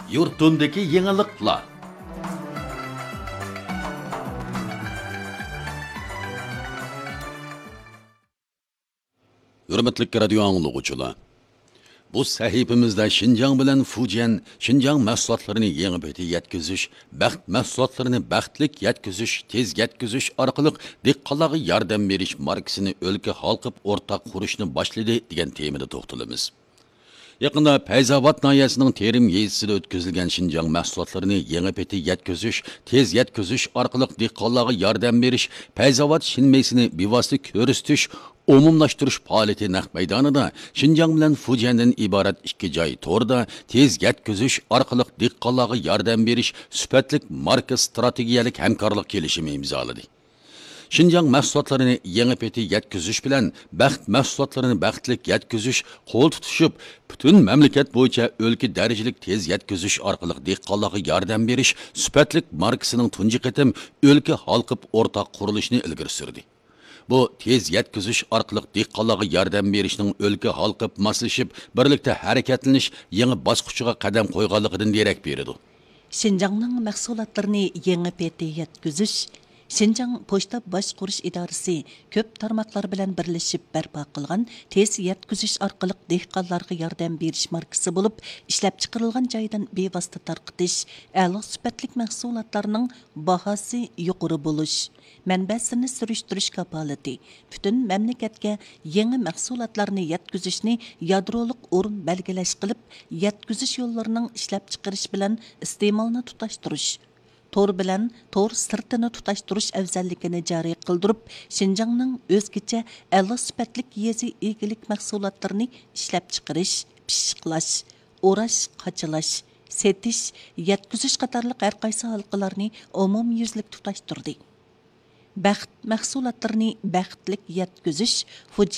Yurtundaki yeniliklar. Hürmetli radyo anlıqçılar. Bu sahifimizde Şinjan bilen Fujian, Şinjan mahsulotlarini yeni beti yetkizish, baxt mahsulotlarini baxtlik yetkizish, tez yetkizish orqali dehqonlarga yordam berish markasini o'lka halqib o'rtaq qurishni boshladi degan temada to'xtalamiz. Yaqında Fayzobod noyasining Terim yezisida o'tkazilgan Şinjan mahsulotlarini yeni beti yetkizish, tez yetkizish orqali dehqonlarga yordam berish, Fayzobod shinmaysini bevosita ko'rsatish umumlashtirish faoliyati naq maydonida Şinjan bilan Fujiandan iborat ikki joy to'rda tez yetkizish orqali dehqonlarga yordam berish sifatlik marka strategiyalik hamkorlik kelishimi imzoladi. Şinjan mahsulotlarini yangi peti yetkizish bilan baxt mahsulotlarini baxtlik yetkizish qo'l tutishib, butun mamlakat bo'yicha o'lka darajalik tez yetkizish orqali dehqonlarga yordam berish sifatlik markasining tunji qatim o'lka halqib o'rtaq qurilishini ilgari surdi. Bu tez yetkizish orqali dehqonlarga yordam berishning o'lka halqib moslashib birlikda harakatlanish yangi bosqichiga qadam qo'yganligidan derak beradi. Şinjanның mahsulotlarini yangi peti yetkizish Şinjan Pochta Boshqarish idorasi ko'p tarmoqlar bilan birlashib barpo qilgan tez yetkizish orqali dehqonlarga yordam berish markasi bo'lib, ishlab chiqarilgan joydan bevosita tarqitish, a'lo sifatli mahsulotlarning bahosi yuqori bo'lish, manbasini surishtirish kapolati, butun mamlakatga yangi mahsulotlarni yetkazishni yadrolik o'rin belgilash qilib, yetkizish yo'llarining ishlab chiqarish bilan iste'molni tutashtirish, to'r bilan to'r sirtini tutashtirish afzalligini joriy qildirib, Şinjanning o'zgacha a'lo sifatli yezi egilik mahsulotlarini ishlab chiqarish, pishiqlash, o'rash, qachilash, setish, yetkizish qatorliq har qaysi halqalarni umumyuzlik tutashtirdi. Baxt mahsulotlarini baxtlik yetkizish